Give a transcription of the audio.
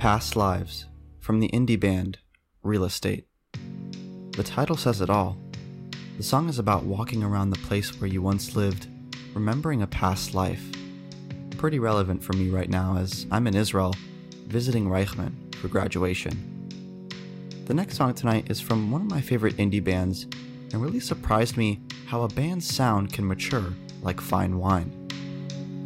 Past Lives from the indie band Real Estate. The title says it all. The song is about walking around the place where you once lived, remembering a past life. Pretty relevant for me right now as I'm in Israel visiting Reichman for graduation. The next song tonight is from one of my favorite indie bands and really surprised me how a band's sound can mature like fine wine.